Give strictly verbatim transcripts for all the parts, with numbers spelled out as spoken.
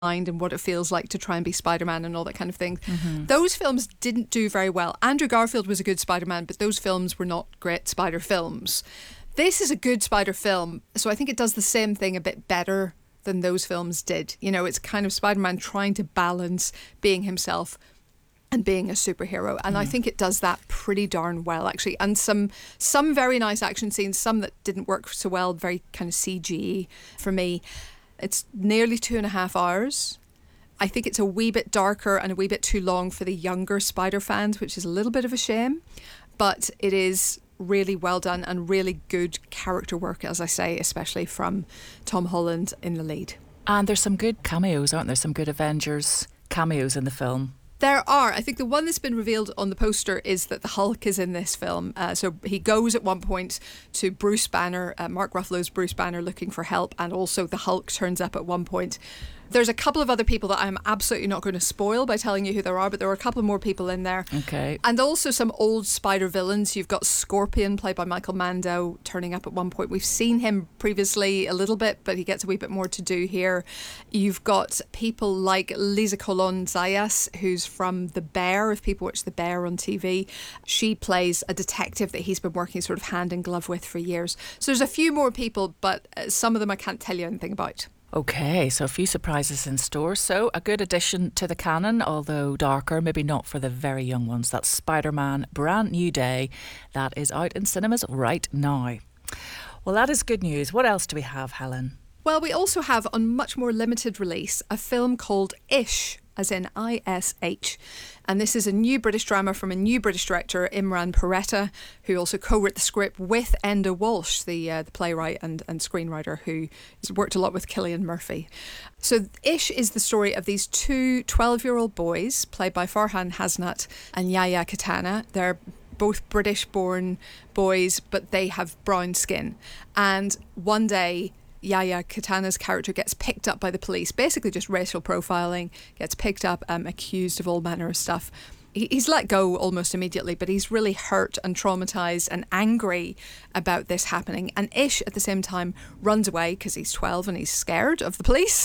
and what it feels like to try and be Spider-Man and all that kind of thing. Mm-hmm. Those films didn't do very well. Andrew Garfield was a good Spider-Man, but those films were not great Spider films. This is a good Spider film, so I think it does the same thing a bit better than those films did. You know, it's kind of Spider-Man trying to balance being himself and being a superhero, and mm. I think it does that pretty darn well, actually. And some some very nice action scenes, some that didn't work so well, very kind of C G for me. It's nearly two and a half hours. I think it's a wee bit darker and a wee bit too long for the younger Spider fans, which is a little bit of a shame. But it is really well done and really good character work, as I say, especially from Tom Holland in the lead. And there's some good cameos, aren't there? Some good Avengers cameos in the film. There are. I think the one that's been revealed on the poster is that the Hulk is in this film. Uh, so he goes at one point to Bruce Banner, uh, Mark Ruffalo's Bruce Banner, looking for help, and also the Hulk turns up at one point. There's a couple of other people that I'm absolutely not going to spoil by telling you who there are, but there are a couple more people in there. Okay. And also some old Spider villains. You've got Scorpion, played by Michael Mando, turning up at one point. We've seen him previously a little bit, but he gets a wee bit more to do here. You've got people like Lisa Colon Zayas, who's from The Bear, if people watch The Bear on T V. She plays a detective that he's been working sort of hand in glove with for years. So there's a few more people, but some of them I can't tell you anything about. Okay, so a few surprises in store. So a good addition to the canon, although darker, maybe not for the very young ones. That's Spider-Man Brand New Day. That is out in cinemas right now. Well, that is good news. What else do we have, Helen? Well, we also have, on much more limited release, a film called Ish, as in I S H. And this is a new British drama from a new British director, Imran Peretta, who also co-wrote the script with Enda Walsh, the uh, the playwright and, and screenwriter who has worked a lot with Cillian Murphy. So Ish is the story of these two twelve-year-old boys, played by Farhan Hasnat and Yahya Katana. They're both British-born boys, but they have brown skin. And one day, Yahya Katana's character gets picked up by the police, basically just racial profiling, gets picked up, um, accused of all manner of stuff. He, he's let go almost immediately, but he's really hurt and traumatised and angry about this happening. And Ish, at the same time, runs away because he's twelve and he's scared of the police.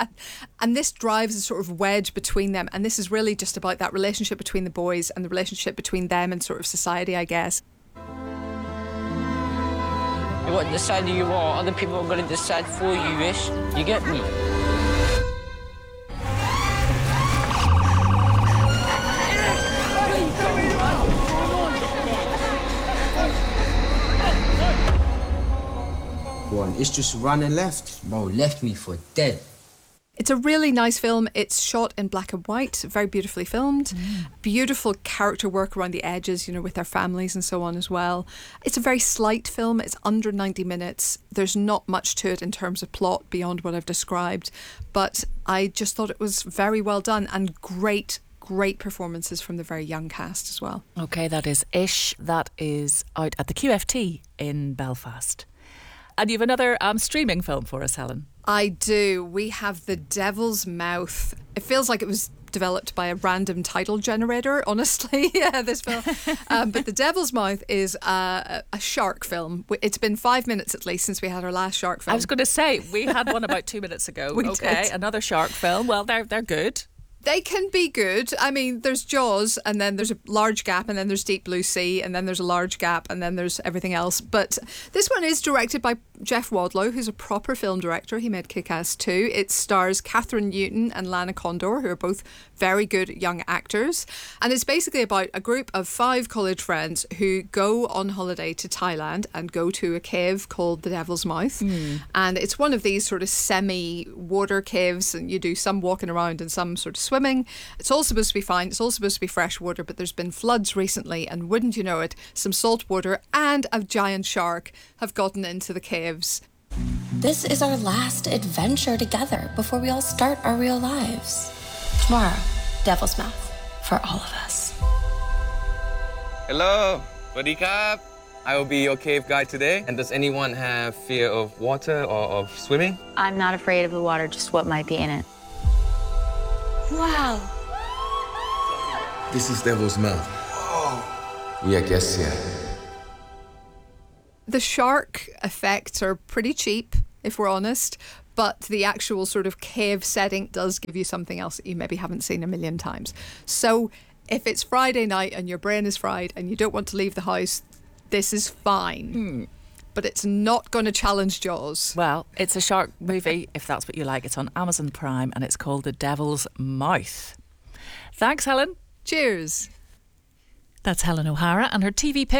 And this drives a sort of wedge between them. And this is really just about that relationship between the boys and the relationship between them and sort of society, I guess. What decide you are, other people are going to decide for you, Ish. You get me? One, Ish just ran and left. Bro, left me for dead. It's a really nice film. It's shot in black and white, very beautifully filmed. Mm. Beautiful character work around the edges, you know, with their families and so on as well. It's a very slight film. It's under ninety minutes. There's not much to it in terms of plot beyond what I've described. But I just thought it was very well done and great, great performances from the very young cast as well. Okay, that is Ish. That is out at the Q F T in Belfast. And you have another um, streaming film for us, Helen. I do. We have The Devil's Mouth. It feels like it was developed by a random title generator, honestly, yeah, this film. Um, but The Devil's Mouth is a, a shark film. It's been five minutes at least since we had our last shark film. I was going to say, we had one about two minutes ago. We okay, did. Another shark film. Well, they're they're good. They can be good. I mean, there's Jaws, and then there's a large gap, and then there's Deep Blue Sea, and then there's a large gap, and then there's everything else. But this one is directed by Jeff Wadlow, who's a proper film director. He made Kick-Ass two. It stars Catherine Newton and Lana Condor, who are both very good young actors. And it's basically about a group of five college friends who go on holiday to Thailand and go to a cave called the Devil's Mouth. Mm. And it's one of these sort of semi-water caves, and you do some walking around and some sort of swimming. It's all supposed to be fine. It's all supposed to be fresh water, but there's been floods recently, and wouldn't you know it, some salt water and a giant shark have gotten into the caves. This is our last adventure together before we all start our real lives. Tomorrow, Devil's Mouth, for all of us. Hello, Swadee Krap. I will be your cave guide today. And does anyone have fear of water or of swimming? I'm not afraid of the water, just what might be in it. Wow. This is Devil's Mouth. Oh. We are guests here. The shark effects are pretty cheap, if we're honest, but the actual sort of cave setting does give you something else that you maybe haven't seen a million times. So if it's Friday night and your brain is fried and you don't want to leave the house, this is fine. Hmm. But it's not going to challenge Jaws. Well, it's a shark movie, if that's what you like. It's on Amazon Prime and it's called The Devil's Mouth. Thanks, Helen. Cheers. That's Helen O'Hara and her T V pick